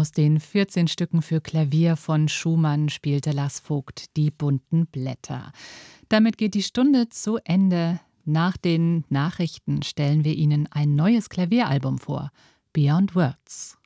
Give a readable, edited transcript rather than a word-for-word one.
Aus den 14 Stücken für Klavier von Schumann spielte Lars Vogt die bunten Blätter. Damit geht die Stunde zu Ende. Nach den Nachrichten stellen wir Ihnen ein neues Klavieralbum vor, Beyond Words.